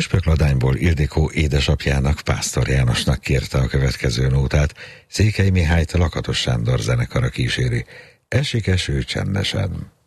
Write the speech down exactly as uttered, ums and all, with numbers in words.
Püspökladányból Ildikó édesapjának, Pásztor Jánosnak kérte a következő nótát. Székely Mihályt Lakatos Sándor zenekara kíséri. Esik eső csendesen.